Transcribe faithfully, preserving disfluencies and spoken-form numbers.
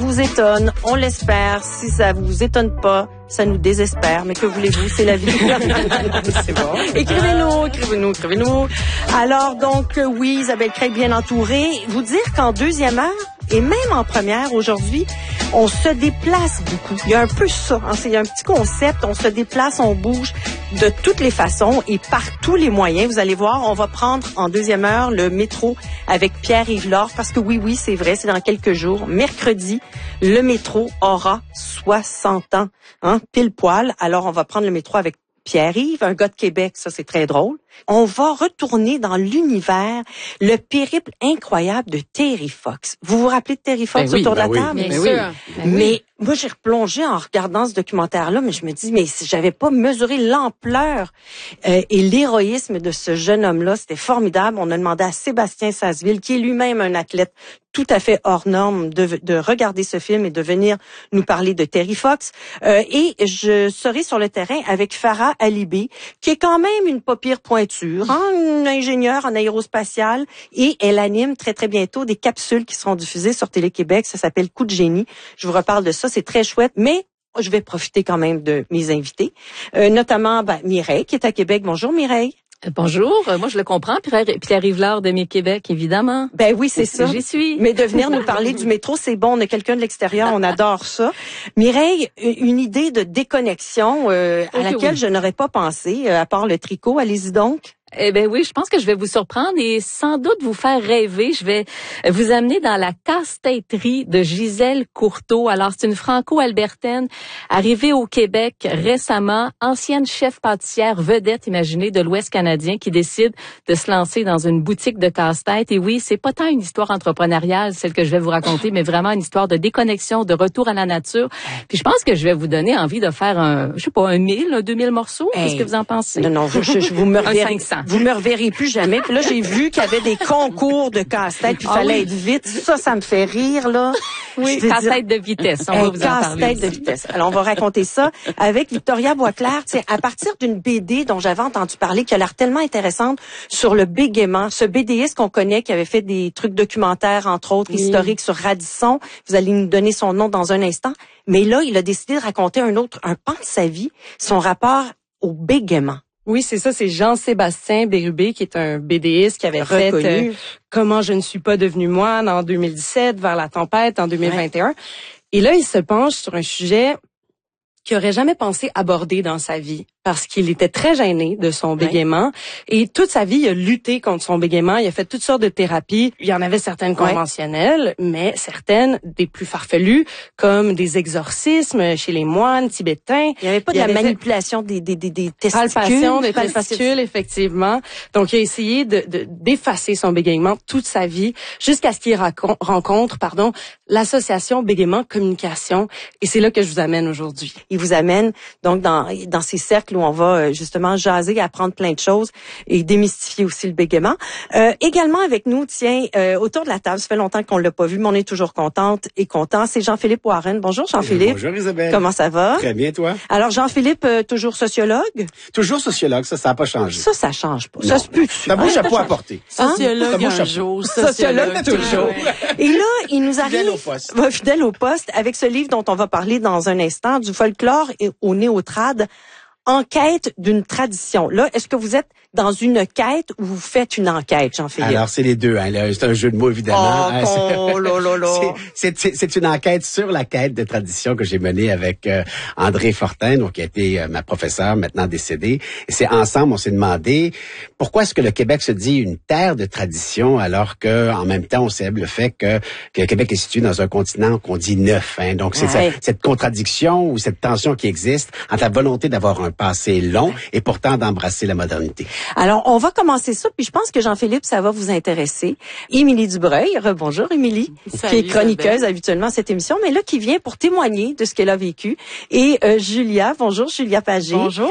vous étonne, on l'espère. Si ça vous étonne pas, ça nous désespère. Mais que voulez-vous, c'est la vie. C'est bon. Écrivez-nous, écrivez-nous, écrivez-nous. Alors, donc, oui, Isabelle Craig bien entourée. Vous dire qu'en deuxième heure, et même en première, aujourd'hui, on se déplace beaucoup. Il y a un peu ça. Hein? Il y a un petit concept. On se déplace, on bouge de toutes les façons et par tous les moyens. Vous allez voir, on va prendre en deuxième heure le métro avec Pierre-Yves Lord parce que oui, oui, c'est vrai, c'est dans quelques jours. Mercredi, le métro aura soixante ans, hein, pile poil. Alors, on va prendre le métro avec Pierre-Yves, un gars de Québec, ça c'est très drôle. On va retourner dans l'univers, le périple incroyable de Terry Fox. Vous vous rappelez de Terry Fox ben oui, autour ben de la oui, table? Bien mais sûr. Oui. Ben mais oui. moi, j'ai replongé en regardant ce documentaire-là, mais je me dis, mais j'avais pas mesuré l'ampleur euh, et l'héroïsme de ce jeune homme-là. C'était formidable. On a demandé à Sébastien Sasseville, qui est lui-même un athlète tout à fait hors norme, de, de regarder ce film et de venir nous parler de Terry Fox. Euh, et je serai sur le terrain avec Farah Alibé, qui est quand même une pas pire pointure, hein, une ingénieure en aérospatiale, et elle anime très, très bientôt des capsules qui seront diffusées sur Télé-Québec. Ça s'appelle Coup de génie. Je vous reparle de ça, c'est très chouette, mais je vais profiter quand même de mes invités, euh, notamment ben, Mireille, qui est à Québec. Bonjour Mireille. Bonjour, moi je le comprends, Pierre, Pierre-Yves Lord de Mi-Québec, évidemment. Ben oui, c'est ça. J'y suis. Mais de venir nous parler du métro, c'est bon, on a quelqu'un de l'extérieur, on adore ça. Mireille, une idée de déconnexion euh, à okay, laquelle oui. je n'aurais pas pensé, euh, à part le tricot, allez-y donc. Eh ben oui, je pense que je vais vous surprendre et sans doute vous faire rêver. Je vais vous amener dans la casse-têterie de Gisèle Courteau. Alors, c'est une franco-albertaine arrivée au Québec récemment, ancienne chef pâtissière vedette, imaginez, de l'Ouest canadien qui décide de se lancer dans une boutique de casse-tête. Et oui, c'est pas tant une histoire entrepreneuriale, celle que je vais vous raconter, mais vraiment une histoire de déconnexion, de retour à la nature. Puis je pense que je vais vous donner envie de faire un, je sais pas, un mille, un deux mille morceaux. Hey. Qu'est-ce que vous en pensez? Non, non, je, je, je vous me reverrai. cinq cents. Vous me reverrez plus jamais. Puis là, j'ai vu qu'il y avait des concours de casse-tête, puis il Ah fallait oui. être vite. Ça, ça me fait rire, là. Oui, casse-tête de vitesse. On hey, va vous en parler. Casse-tête de vitesse. Alors, on va raconter ça avec Victoria Boisclair. Tu sais, à partir d'une B D dont j'avais entendu parler, qui a l'air tellement intéressante, sur le bégaiement. Ce BDiste qu'on connaît, qui avait fait des trucs documentaires, entre autres, oui. historiques sur Radisson. Vous allez nous donner son nom dans un instant. Mais là, il a décidé de raconter un autre, un pan de sa vie, son rapport au bégaiement. Oui, c'est ça, c'est Jean-Sébastien Bérubé, qui est un BDiste qui avait Reconnu. fait euh, Comment je ne suis pas devenu moine en deux mille dix-sept, Vers la tempête en deux mille vingt et un. Ouais. Et là, il se penche sur un sujet qu'il aurait jamais pensé aborder dans sa vie, parce qu'il était très gêné de son bégaiement. Ouais. Et toute sa vie, il a lutté contre son bégaiement. Il a fait toutes sortes de thérapies. Il y en avait certaines conventionnelles, ouais. mais certaines des plus farfelues, comme des exorcismes chez les moines tibétains. Il n'y avait pas il de la fait... manipulation des, des, des, des testicules. Palpation des testicules, effectivement. Donc, il a essayé de, de, d'effacer son bégaiement toute sa vie, jusqu'à ce qu'il racon- rencontre, pardon, l'association Bégaiement Communication. Et c'est là que je vous amène aujourd'hui. Il vous amène donc dans dans ces cercles où on va justement jaser, apprendre plein de choses et démystifier aussi le bégaiement. Euh, également avec nous, tiens, euh, autour de la table, ça fait longtemps qu'on l'a pas vu, mais on est toujours contente et content. C'est Jean-Philippe Warren. Bonjour Jean-Philippe. Bonjour Isabelle. Comment ça va? Très bien, toi? Alors Jean-Philippe, euh, toujours sociologue? Toujours sociologue, ça, ça n'a pas changé. Ça, ça change pas. Non. Ça se peut. T'as beau chapeau à porter. Hein? Sociologue un jour, sociologue toujours. Et là, il nous arrive... Fidèle au poste. Ouais, fidèle au poste, avec ce livre dont on va parler dans un instant, du folklore et au néo-trad, en quête d'une tradition. Là, est-ce que vous êtes dans une quête ou vous faites une enquête, Jean-Philippe? Alors, c'est les deux. Hein. Là, c'est un jeu de mots, évidemment. Oh, hein, oh là là là. C'est, c'est, c'est une enquête sur la quête de tradition que j'ai menée avec euh, André Fortin, donc qui a été euh, ma professeure, maintenant décédée. Et c'est ensemble, on s'est demandé pourquoi est-ce que le Québec se dit une terre de tradition alors que en même temps, on célèbre le fait que, que le Québec est situé dans un continent qu'on dit neuf. Hein. Donc, c'est ouais. cette, cette contradiction ou cette tension qui existe entre la volonté d'avoir un passé long ouais. et pourtant d'embrasser la modernité. Alors, on va commencer ça, puis je pense que Jean-Philippe, ça va vous intéresser. Émilie Dubreuil, rebonjour Émilie, qui est chroniqueuse Isabelle. Habituellement à cette émission, mais là qui vient pour témoigner de ce qu'elle a vécu. Et euh, Julia, bonjour Julia Pagé. Bonjour.